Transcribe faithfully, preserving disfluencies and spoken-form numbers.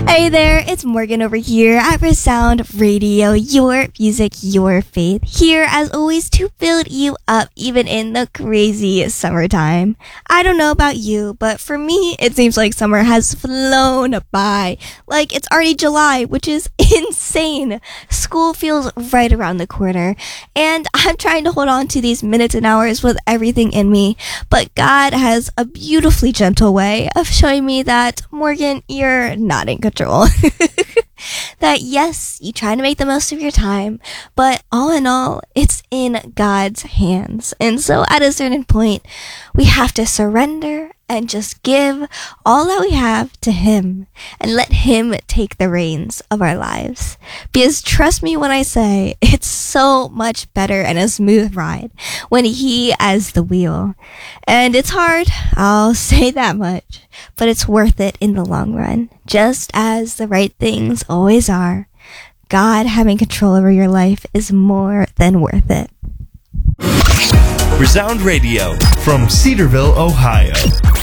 Hey there, it's Morgan over here at Resound Radio, your music, your faith. Here, as always, to build you up even in the crazy summertime. I don't know about you, but for me, it seems like summer has flown by. Like it's already July, which is insane. School feels right around the corner, and I'm trying to hold on to these minutes and hours with everything in me, but God has a beautifully gentle way of showing me that, Morgan, you're not in control. That yes, you try to make the most of your time, but all in all, it's in God's hands. And so at a certain point, we have to surrender and just give all that we have to Him and let Him take the reins of our lives. Because trust me when I say, it's so much better and a smooth ride when He has the wheel. And it's hard, I'll say that much, but it's worth it in the long run, just as the right things always are. God having control over your life is more than worth it. Resound Radio from Cedarville, Ohio.